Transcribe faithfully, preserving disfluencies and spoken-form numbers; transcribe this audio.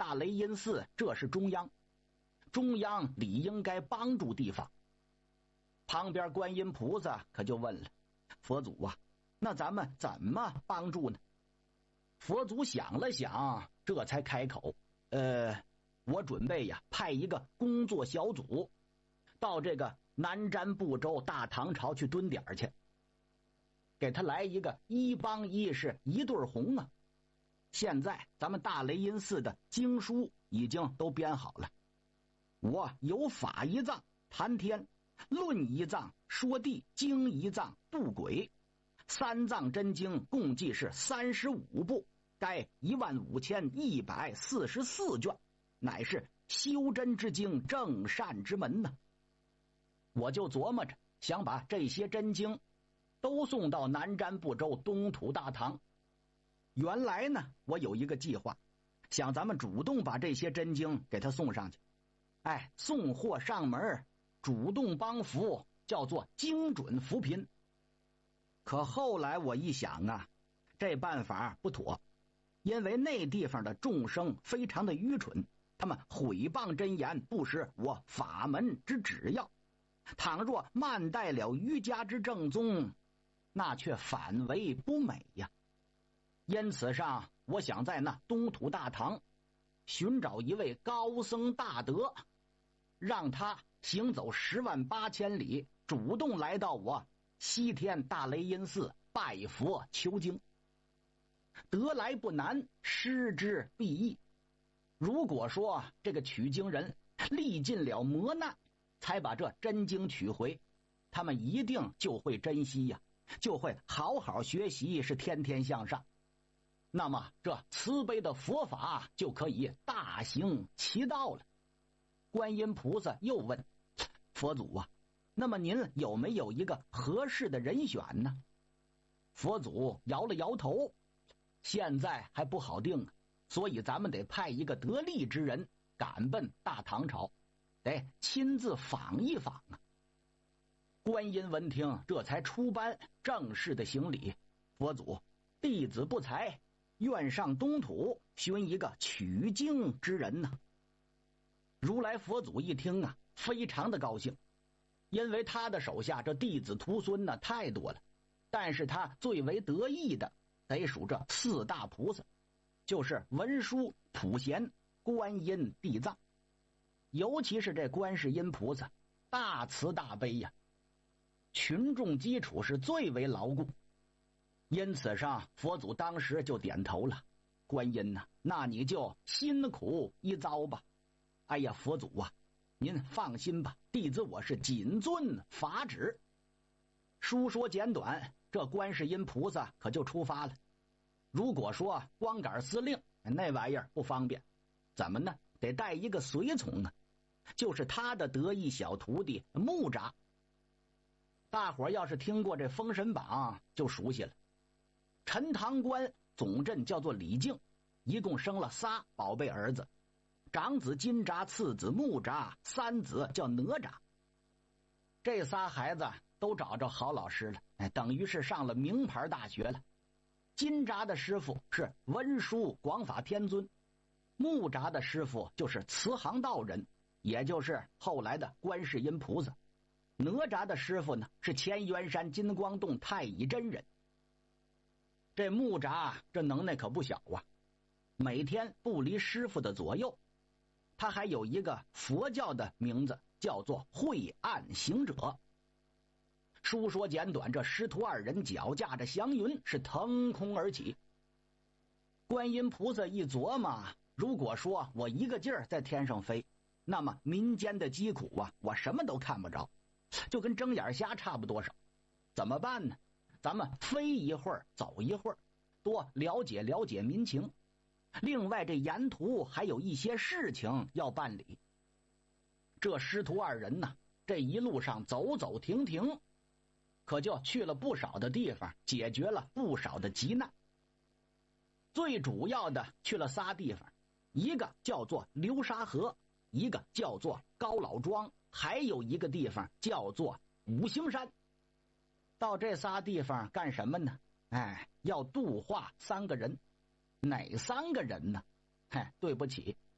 大雷音寺这是中央，中央理应该帮助地方。旁边观音菩萨可就问了，佛祖啊，那咱们怎么帮助呢？佛祖想了想，这才开口，呃，我准备呀派一个工作小组到这个南瞻部洲大唐朝去蹲点去，给他来一个一帮一是一对红啊。现在咱们大雷音寺的经书已经都编好了，我有法一藏谈天，论一藏说地，经一藏度鬼，三藏真经共计是三十五部，该一万五千一百四十四卷，乃是修真之经，正善之门呢。我就琢磨着想把这些真经都送到南瞻部洲东土大唐。原来呢，我有一个计划，想咱们主动把这些真经给他送上去，哎，送货上门，主动帮扶，叫做精准扶贫。可后来我一想啊，这办法不妥，因为那地方的众生非常的愚蠢，他们毁谤真言，不识我法门之旨要。倘若慢待了瑜伽之正宗，那却反为不美呀。因此上，我想在那东土大唐寻找一位高僧大德，让他行走十万八千里，主动来到我西天大雷音寺拜佛求经。得来不难，失之必易。如果说这个取经人历尽了磨难才把这真经取回，他们一定就会珍惜呀，就会好好学习，是天天向上。那么这慈悲的佛法就可以大行其道了。观音菩萨又问，佛祖啊，那么您有没有一个合适的人选呢？佛祖摇了摇头，现在还不好定啊，所以咱们得派一个得力之人赶奔大唐朝，得亲自访一访啊。观音闻听，这才出班正式的行礼，佛祖，弟子不才，愿上东土寻一个取经之人呢。如来佛祖一听啊，非常的高兴，因为他的手下这弟子徒孙呢太多了，但是他最为得意的得数这四大菩萨，就是文殊、普贤、观音、地藏。尤其是这观世音菩萨，大慈大悲呀，群众基础是最为牢固。因此上，佛祖当时就点头了，观音呐、啊，那你就辛苦一遭吧。哎呀，佛祖啊，您放心吧，弟子我是谨遵法旨。书说简短，这观世音菩萨可就出发了。如果说光杆司令那玩意儿不方便，怎么呢？得带一个随从啊，就是他的得意小徒弟木吒。大伙要是听过这《封神榜》就熟悉了。陈塘关总镇叫做李靖，一共生了仨宝贝儿子，长子金吒，次子木吒，三子叫哪吒。这仨孩子都找着好老师了，哎，等于是上了名牌大学了。金吒的师傅是文殊广法天尊，木吒的师傅就是慈航道人，也就是后来的观世音菩萨。哪吒的师傅呢是乾元山金光洞太乙真人。这木吒这能耐可不小啊，每天不离师傅的左右。他还有一个佛教的名字，叫做晦暗行者。书说简短，这师徒二人脚驾着祥云是腾空而起。观音菩萨一琢磨，如果说我一个劲儿在天上飞，那么民间的疾苦啊，我什么都看不着，就跟睁眼瞎差不多少。怎么办呢？咱们飞一会儿走一会儿，多了解了解民情。另外这沿途还有一些事情要办理。这师徒二人呢，这一路上走走停停，可就去了不少的地方，解决了不少的急难。最主要的去了仨地方，一个叫做流沙河，一个叫做高老庄，还有一个地方叫做五行山。到这仨地方干什么呢？哎，要度化三个人。哪三个人呢？嘿，对不起，